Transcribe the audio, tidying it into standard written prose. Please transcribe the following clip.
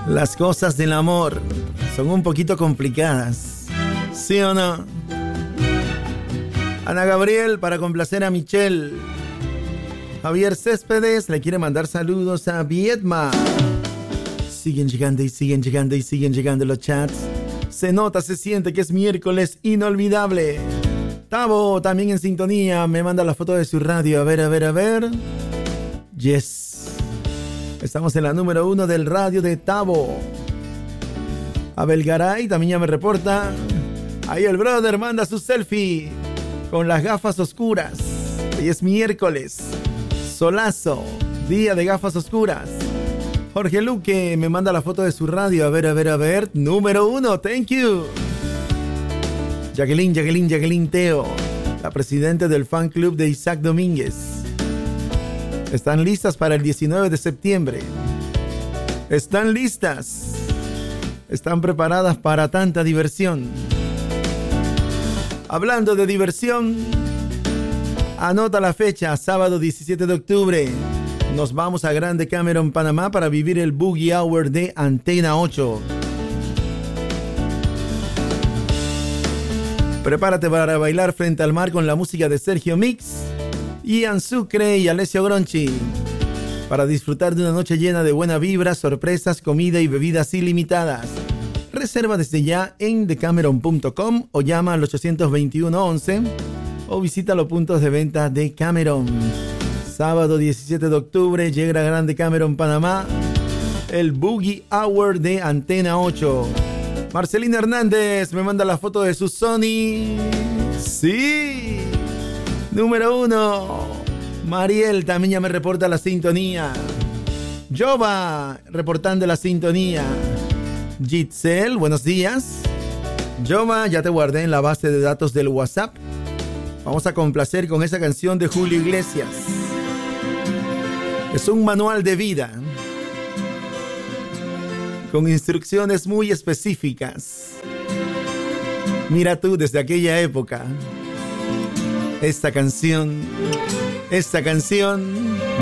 Las cosas del amor son un poquito complicadas, ¿sí o no? Ana Gabriel para complacer a Michelle. Javier Céspedes le quiere mandar saludos a Vietma. Siguen llegando y siguen llegando y siguen llegando los chats. Se nota, se siente que es miércoles inolvidable. Tavo también en sintonía, me manda la foto de su radio. A ver. Yes. Estamos en la número 1 del radio de Tavo. Abel Garay también ya me reporta. Ahí el brother manda su selfie con las gafas oscuras. Hoy es miércoles. Solazo, día de gafas oscuras. Jorge Luque me manda la foto de su radio. A ver. Número 1, thank you. Jacqueline Teo, la presidenta del fan club de Isaac Domínguez. ¿Están listas para el 19 de septiembre? ¿Están listas? ¿Están preparadas para tanta diversión? Hablando de diversión, anota la fecha, sábado 17 de octubre. Nos vamos a Grande Cameron, Panamá para vivir el Boogie Hour de Antena 8. Prepárate para bailar frente al mar con la música de Sergio Mix, Ian Sucre y Alessio Gronchi. Para disfrutar de una noche llena de buena vibra, sorpresas, comida y bebidas ilimitadas. Reserva desde ya en decameron.com o llama al 821-11 o visita los puntos de venta de Cameron. Sábado 17 de octubre llega a Grande Cameron, Panamá, el Boogie Hour de Antena 8. Marcelina Hernández me manda la foto de su Sony. Sí. Número 1. Mariel también ya me reporta la sintonía. Jova reportando la sintonía. Giselle, buenos días. Jova, ya te guardé en la base de datos del WhatsApp. Vamos a complacer con esa canción de Julio Iglesias. Es un manual de vida con instrucciones muy específicas. Mira tú, desde aquella época, esta canción